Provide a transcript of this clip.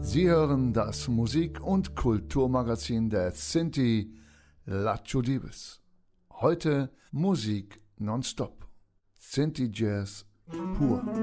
Sie hören das Musik- und Kulturmagazin der Sinti Lattjo Diebes. Heute Musik nonstop. Sinti Jazz pur.